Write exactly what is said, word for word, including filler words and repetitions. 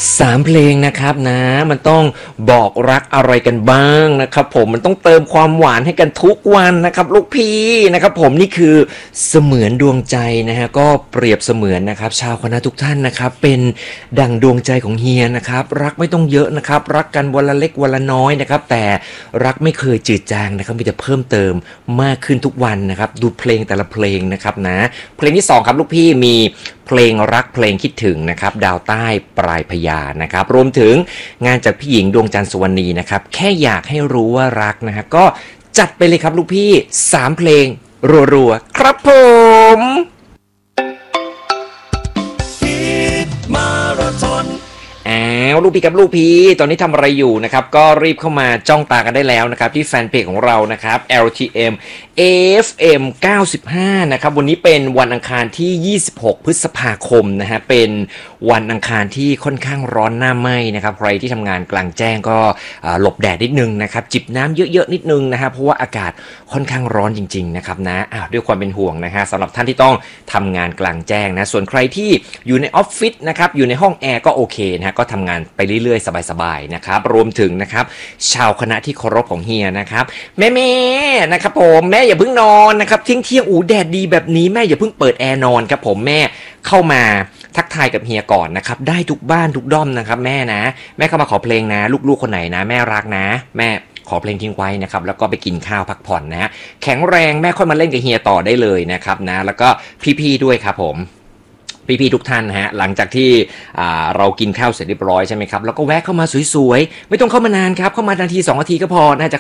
สามเพลงนะครับนะมันต้องบอกรักอะไรกันบ้างนะครับผมมันต้องเติมความหวานให้กันทุกวันนะครับลูกพี่นะครับผมนี่คือเสมือนดวงใจนะฮะก็เปรียบเสมือนนะครับชาวคณะทุกท่านนะครับเป็นดั่งดวงใจของเฮียนะครับรักไม่ต้องเยอะนะครับรักกันวันละเล็กวันละน้อยนะครับแต่รักไม่เคยจืดจางนะครับมีแต่เพิ่มเติมมากขึ้นทุกวันนะครับดูเพลงแต่ละเพลงนะครับนะเพลงที่สองครับลูกพี่มีเพลงรักเพลงคิดถึงนะครับดาวใต้ปลายพญานะครับรวมถึงงานจากพี่หญิงดวงจันทร์สุวรรณีนะครับแค่อยากให้รู้ว่ารักนะฮะก็จัดไปเลยครับลูกพี่สามเพลงรัวๆครับผมมาราธอนอ้าวลูกพี่กับลูกพี่ตอนนี้ทำอะไรอยู่นะครับก็รีบเข้ามาจ้องตากันได้แล้วนะครับที่แฟนเพจของเรานะครับ แอล ที เอ็ม เอ เอฟ เอ็ม เก้าสิบห้านะครับวันนี้เป็นวันอังคารที่ยี่สิบหกพฤษภาคมนะฮะเป็นวันอังคารที่ค่อนข้างร้อนหน้าไหม้นะครับใครที่ทำงานกลางแจ้งก็หลบแดดนิดนึงนะครับจิบน้ำเยอะๆนิดนึงนะฮะเพราะว่าอากาศค่อนข้างร้อนจริงๆนะครับนะอ้าวด้วยความเป็นห่วงนะฮะสำหรับท่านที่ต้องทำงานกลางแจ้งนะส่วนใครที่อยู่ในออฟฟิศนะครับอยู่ในห้องแอร์ก็โอเคนะฮะก็ทำงานไปเรื่อยๆสบายๆนะครับรวมถึงนะครับชาวคณะที่เคารพของเฮียนะครับแม่ๆนะครับผมแม่อย่าเพิ่งนอนนะครับเที่ยงเที่ยงอูแดดดีแบบนี้แม่อย่าเพิ่งเปิดแอร์นอนครับผมแม่เข้ามาทักทายกับเฮียก่อนนะครับได้ทุกบ้านทุกด้อมนะครับแม่นะแม่เข้ามาขอเพลงนะลูกๆคนไหนนะแม่รักนะแม่ขอเพลงทิ้งไว้นะครับแล้วก็ไปกินข้าวพักผ่อนนะฮะแข็งแรงแม่ค่อยมาเล่นกับเฮียต่อได้เลยนะครับนะแล้วก็พี่ๆด้วยครับผมพี่ๆทุกท่านนะฮะหลังจากที่เรากินข้าวเสร็จเรียบร้อยใช่ไหมครับแล้วก็แวะเข้ามาสวยๆไม่ต้องเข้ามานานครับเข้ามานาทีสองนาทีก็พอน่าจะ